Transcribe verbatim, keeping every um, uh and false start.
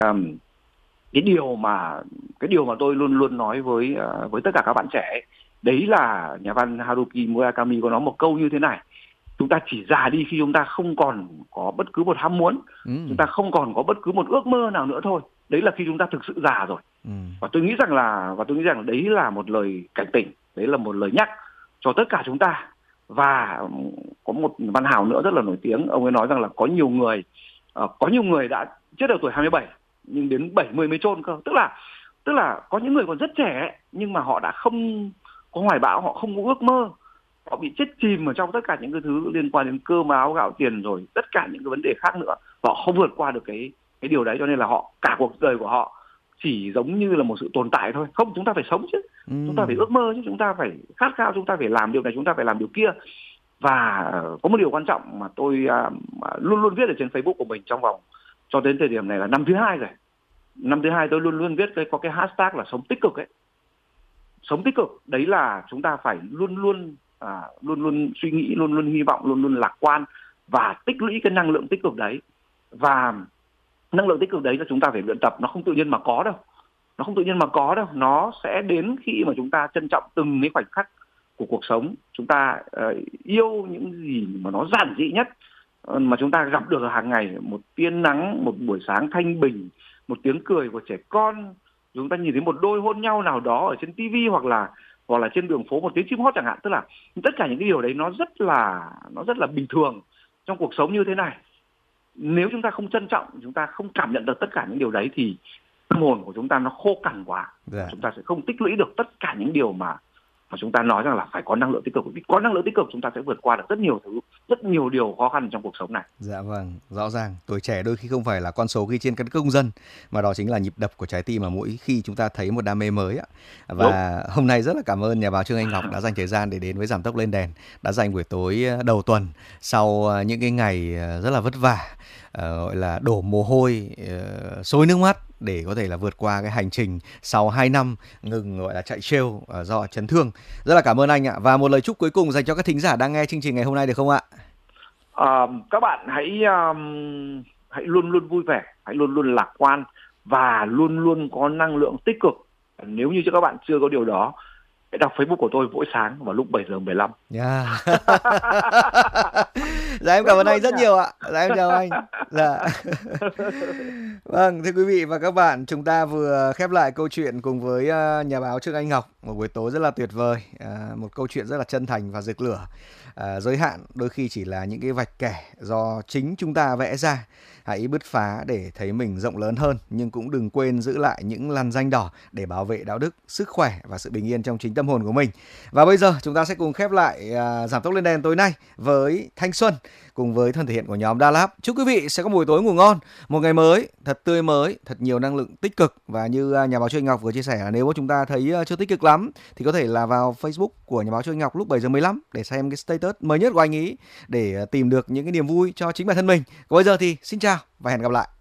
um, cái điều mà cái điều mà tôi luôn luôn nói với uh, với tất cả các bạn trẻ ấy, đấy là nhà văn Haruki Murakami có nói một câu như thế này: chúng ta chỉ già đi khi chúng ta không còn có bất cứ một ham muốn, ừ. chúng ta không còn có bất cứ một ước mơ nào nữa thôi. Đấy là khi chúng ta thực sự già rồi. Ừ. Và tôi nghĩ rằng là và tôi nghĩ rằng đấy là một lời cảnh tỉnh, đấy là một lời nhắc cho tất cả chúng ta. Và có một văn hào nữa rất là nổi tiếng, ông ấy nói rằng là có nhiều người uh, có nhiều người đã chết ở tuổi hai mươi bảy nhưng đến bảy mươi mới chôn cơ. Tức là tức là có những người còn rất trẻ nhưng mà họ đã không có hoài bão, họ không có ước mơ, họ bị chết chìm ở trong tất cả những cái thứ liên quan đến cơm áo gạo tiền rồi tất cả những cái vấn đề khác nữa, và họ không vượt qua được cái cái điều đấy, cho nên là họ cả cuộc đời của họ chỉ giống như là một sự tồn tại thôi. Không, chúng ta phải sống chứ, ừ. chúng ta phải ước mơ chứ, chúng ta phải khát khao, chúng ta phải làm điều này, chúng ta phải làm điều kia. Và có một điều quan trọng mà tôi uh, luôn luôn viết ở trên Facebook của mình trong vòng cho đến thời điểm này là năm thứ hai rồi. Năm thứ hai tôi luôn luôn viết cái có cái hashtag là sống tích cực ấy. Sống tích cực đấy là chúng ta phải luôn luôn à, luôn luôn suy nghĩ, luôn luôn hy vọng, luôn luôn lạc quan và tích lũy cái năng lượng tích cực đấy. Và năng lượng tích cực đấy là chúng ta phải luyện tập, nó không tự nhiên mà có đâu. Nó không tự nhiên mà có đâu, nó sẽ đến khi mà chúng ta trân trọng từng cái khoảnh khắc của cuộc sống, chúng ta uh, yêu những gì mà nó giản dị nhất uh, mà chúng ta gặp được hàng ngày, một tia nắng, một buổi sáng thanh bình, một tiếng cười của trẻ con, chúng ta nhìn thấy một đôi hôn nhau nào đó ở trên tivi hoặc là hoặc là trên đường phố, một tiếng chim hót chẳng hạn. Tức là tất cả những cái điều đấy nó rất là nó rất là bình thường trong cuộc sống như thế này. Nếu chúng ta không trân trọng, chúng ta không cảm nhận được tất cả những điều đấy thì tâm hồn của chúng ta nó khô cằn quá. Yeah. Chúng ta sẽ không tích lũy được tất cả những điều mà mà chúng ta nói rằng là phải có năng lượng tích cực. Vì có năng lượng tích cực chúng ta sẽ vượt qua được rất nhiều thứ, rất nhiều điều khó khăn trong cuộc sống này. Dạ vâng, rõ ràng tuổi trẻ đôi khi không phải là con số ghi trên căn cước công dân, mà đó chính là nhịp đập của trái tim mà mỗi khi chúng ta thấy một đam mê mới ạ. Và đúng. Hôm nay rất là cảm ơn nhà báo Trương Anh Ngọc đã dành thời gian để đến với Giảm Tốc Lên Đèn, đã dành buổi tối đầu tuần sau những cái ngày rất là vất vả, gọi là đổ mồ hôi, xối nước mắt để có thể là vượt qua cái hành trình sau hai năm ngừng gọi là chạy trail do chấn thương. Rất là cảm ơn anh ạ. Và một lời chúc cuối cùng dành cho các thính giả đang nghe chương trình ngày hôm nay được không ạ? À, các bạn hãy um, hãy luôn luôn vui vẻ, hãy luôn luôn lạc quan và luôn luôn có năng lượng tích cực. Nếu như các bạn chưa có điều đó, hãy đọc Facebook của tôi mỗi sáng vào lúc bảy giờ mười lăm. Yeah. Dạ em cảm ơn anh rất nhiều ạ. Dạ em chào anh. Dạ. Vâng, thưa quý vị và các bạn, chúng ta vừa khép lại câu chuyện cùng với nhà báo Trương Anh Ngọc, một buổi tối rất là tuyệt vời, một câu chuyện rất là chân thành và rực lửa. À, giới hạn đôi khi chỉ là những cái vạch kẻ do chính chúng ta vẽ ra. Hãy bứt phá để thấy mình rộng lớn hơn, nhưng cũng đừng quên giữ lại những lằn ranh đỏ để bảo vệ đạo đức, sức khỏe và sự bình yên trong chính tâm hồn của mình. Và bây giờ chúng ta sẽ cùng khép lại uh, Giảm Tốc Lên Đèn tối nay với Thanh Xuân cùng với phần thể hiện của nhóm Đa Lab. Chúc quý vị sẽ có buổi tối ngủ ngon, một ngày mới thật tươi mới, thật nhiều năng lượng tích cực. Và như uh, nhà báo Trương Anh Ngọc vừa chia sẻ là nếu mà chúng ta thấy uh, chưa tích cực lắm thì có thể là vào Facebook của nhà báo Trương Anh Ngọc lúc bảy giờ mười lăm để xem cái status mới nhất của anh ấy, để uh, tìm được những cái niềm vui cho chính bản thân mình. Còn bây giờ thì xin chào và hẹn gặp lại.